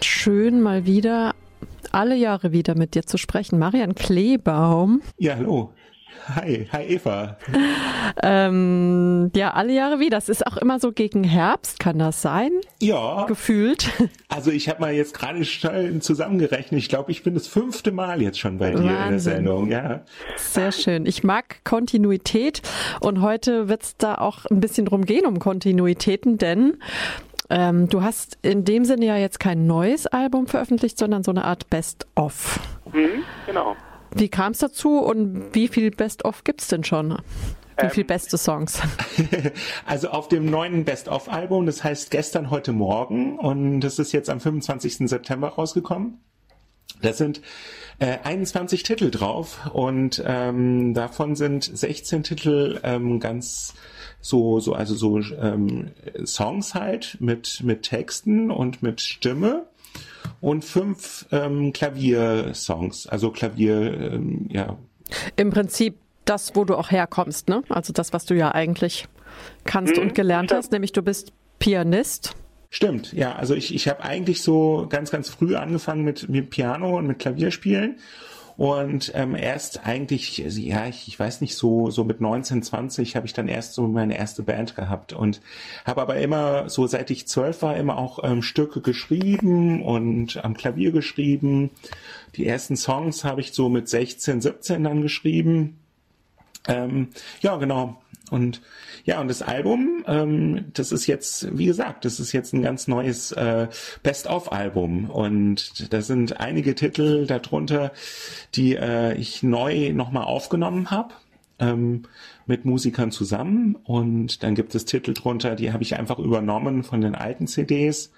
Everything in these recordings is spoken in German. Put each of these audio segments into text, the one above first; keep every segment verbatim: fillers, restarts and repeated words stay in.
Schön, mal wieder, alle Jahre wieder mit dir zu sprechen. Marian Kleebaum. Ja, hallo. Hi, hi Eva. ähm, ja, alle Jahre wieder. Das ist auch immer so gegen Herbst, kann das sein? Ja. Gefühlt. Also ich habe mal jetzt gerade schnell zusammengerechnet. Ich glaube, ich bin das fünfte Mal jetzt schon bei dir Wahnsinn. In der Sendung. Ja. Sehr schön. Ich mag Kontinuität und heute wird es da auch ein bisschen drum gehen, um Kontinuitäten, denn ähm, du hast in dem Sinne ja jetzt kein neues Album veröffentlicht, sondern so eine Art Best-of. Mhm, genau. Wie kam es dazu und wie viel Best-of gibt es denn schon? Wie viel ähm, beste Songs? Also auf dem neuen Best-of-Album, das heißt Gestern, heute, morgen, und das ist jetzt am fünfundzwanzigsten September rausgekommen. Da sind äh, einundzwanzig Titel drauf und ähm, davon sind sechzehn Titel ähm, ganz so, so also so ähm, Songs halt mit mit Texten und mit Stimme. Und fünf ähm, Klaviersongs, also Klavier, ähm, ja. Im Prinzip das, wo du auch herkommst, ne? Also das, was du ja eigentlich kannst mhm, und gelernt stimmt. hast, nämlich du bist Pianist. Stimmt, ja. Also ich, ich habe eigentlich so ganz, ganz früh angefangen mit, mit Piano und mit Klavierspielen. Und ähm, erst eigentlich, also ja, ich, ich weiß nicht, so so mit neunzehn, zwanzig habe ich dann erst so meine erste Band gehabt und habe aber immer, so seit ich zwölf war, immer auch ähm, Stücke geschrieben und am Klavier geschrieben. Die ersten Songs habe ich so mit sechzehn, siebzehn dann geschrieben. Ähm, ja, genau. Und ja, und das Album, ähm, das ist jetzt, wie gesagt, das ist jetzt ein ganz neues äh, Best-of-Album. Und da sind einige Titel darunter, die äh, ich neu nochmal aufgenommen habe, ähm, mit Musikern zusammen. Und dann gibt es Titel drunter, die habe ich einfach übernommen von den alten C Ds.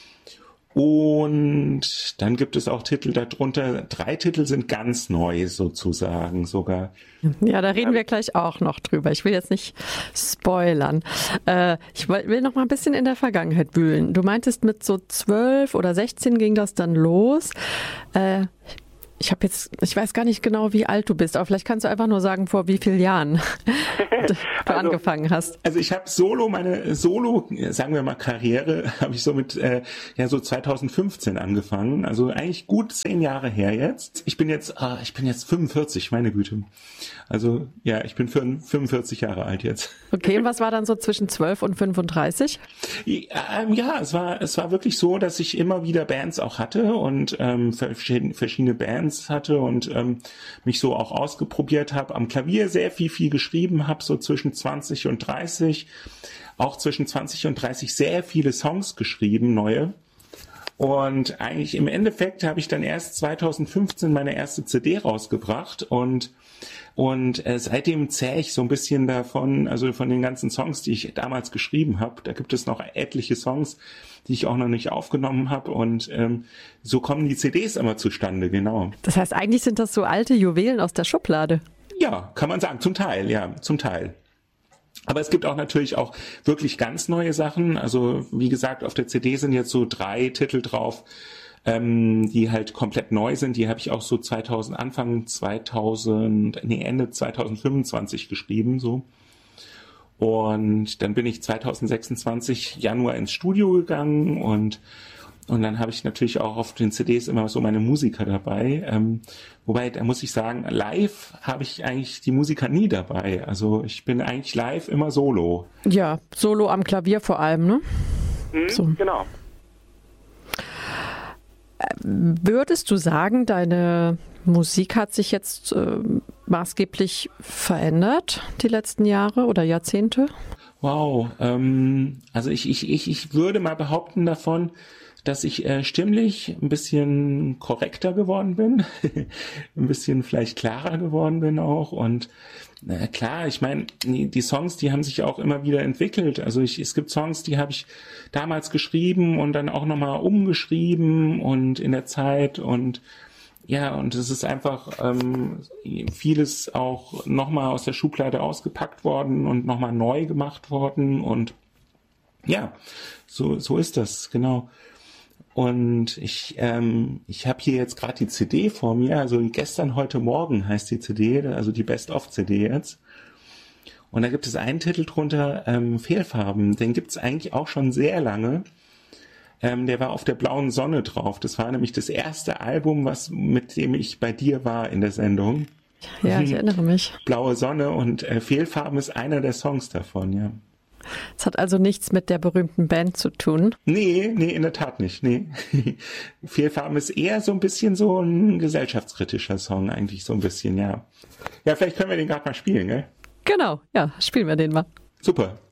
Und dann gibt es auch Titel darunter. Drei Titel sind ganz neu sozusagen sogar. Ja, da reden wir gleich auch noch drüber. Ich will jetzt nicht spoilern. Äh, ich will noch mal ein bisschen in der Vergangenheit wühlen. Du meintest, mit so zwölf oder sechzehn ging das dann los. Äh, Ich habe jetzt, ich weiß gar nicht genau, wie alt du bist, aber vielleicht kannst du einfach nur sagen, vor wie vielen Jahren du also, angefangen hast. Also ich habe Solo, meine Solo, sagen wir mal Karriere, habe ich so mit, äh, ja so zweitausendfünfzehn angefangen. Also eigentlich gut zehn Jahre her jetzt. Ich bin jetzt, ah, ich bin jetzt fünfundvierzig, meine Güte. Also ja, ich bin fünfundvierzig Jahre alt jetzt. Okay, und was war dann so zwischen zwölf und fünfunddreißig? Ja, es war, es war wirklich so, dass ich immer wieder Bands auch hatte und ähm, verschiedene, verschiedene Bands hatte und ähm, mich so auch ausprobiert habe, am Klavier sehr viel, viel geschrieben habe, so zwischen zwanzig und dreißig, auch zwischen zwanzig und dreißig sehr viele Songs geschrieben, neue. Und eigentlich im Endeffekt habe ich dann erst zweitausendfünfzehn meine erste C D rausgebracht und Und äh, seitdem zähle ich so ein bisschen davon, also von den ganzen Songs, die ich damals geschrieben habe. Da gibt es noch etliche Songs, die ich auch noch nicht aufgenommen habe. Und ähm, so kommen die C Ds immer zustande, genau. Das heißt, eigentlich sind das so alte Juwelen aus der Schublade. Ja, kann man sagen. Zum Teil, ja, zum Teil. Aber es gibt auch natürlich auch wirklich ganz neue Sachen. Also wie gesagt, auf der C D sind jetzt so drei Titel drauf, Ähm, die halt komplett neu sind. Die habe ich auch so zweitausend, Anfang zweitausend, nee, Ende zweitausendfünfundzwanzig geschrieben, so. Und dann bin ich zweitausendsechsundzwanzig Januar ins Studio gegangen und und dann habe ich natürlich auch auf den C Ds immer so meine Musiker dabei. Ähm, wobei, da muss ich sagen, live habe ich eigentlich die Musiker nie dabei. Also ich bin eigentlich live immer solo. Ja, solo am Klavier vor allem, ne? Mhm, so. Genau. Würdest du sagen, deine Musik hat sich jetzt äh, maßgeblich verändert die letzten Jahre oder Jahrzehnte? Wow, ähm, also ich, ich, ich, ich würde mal behaupten davon, dass ich äh, stimmlich ein bisschen korrekter geworden bin, ein bisschen vielleicht klarer geworden bin auch und na klar, ich meine, die Songs, die haben sich auch immer wieder entwickelt. Also ich, es gibt Songs, die habe ich damals geschrieben und dann auch nochmal umgeschrieben und in der Zeit und ja, und es ist einfach ähm, vieles auch nochmal aus der Schublade ausgepackt worden und nochmal neu gemacht worden und ja, so so ist das, genau. Und ich ähm, ich habe hier jetzt gerade die C D vor mir, also Gestern, heute, morgen heißt die C D, also die Best-of-C D jetzt. Und da gibt es einen Titel drunter, ähm, Fehlfarben, den gibt es eigentlich auch schon sehr lange. Ähm, der war auf der Blauen Sonne drauf. Das war nämlich das erste Album, was mit dem ich bei dir war in der Sendung. Ja, ich erinnere mich. Blaue Sonne und äh, Fehlfarben ist einer der Songs davon, ja. Es hat also nichts mit der berühmten Band zu tun. Nee, nee, in der Tat nicht, nee. Fehlfarben ist eher so ein bisschen so ein gesellschaftskritischer Song, eigentlich so ein bisschen, ja. Ja, vielleicht können wir den gerade mal spielen, gell? Genau, ja, spielen wir den mal. Super.